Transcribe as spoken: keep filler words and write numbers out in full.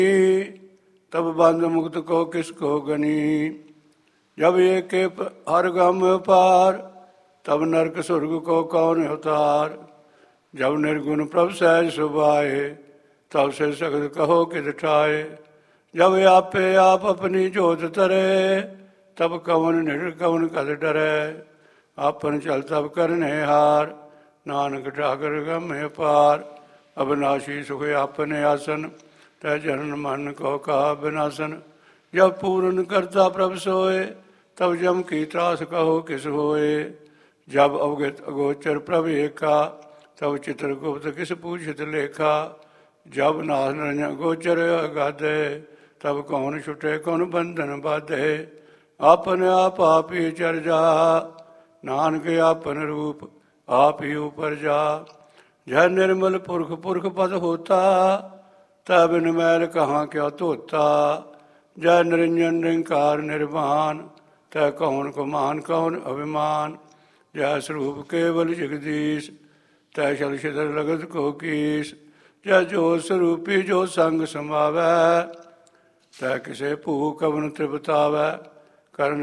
तब बंद मुक्त को किसको गनी। जब एक के हर गम पार तब नरक स्वर्ग को कौन उतार। जब निर्गुण प्रभ सहज सुभाए तब से सगत कहो किद ठाए। जब आपे आप अपनी जोत तरे तब कवन निर कवन कद डरे। आपन चल तब करने हार नानक ठाकर गमे पार। अविनाशी सुख आपने आसन तय जनन मन को कहा विनाशन। जब पूर्ण करता प्रभ सोए तब जम की त्रास कहो किस होए। जब अवगत अगोचर प्रभ एका तब चित्रगुप्त किस पूछित लेखा। जब नाथ निरंजन गोचर अगाधे तब कौन छुटे कौन बंधन बाधे। आपन आप आप ही चर जा नानक आपन रूप आप ही ऊपर जा। जय निर्मल पुरख पुरख पद होता तब बिन मैल कहाँ क्या धोता। जय निरंजन निरंकार निर्वाण तय कौन को मान कौन अभिमान। जय स्वरूप केवल जगदीश तय शल छिदर लगत को कीस। जय जो स्वरूपी जो संग समावै तय किसे भू कवन त्रिपतावै। करण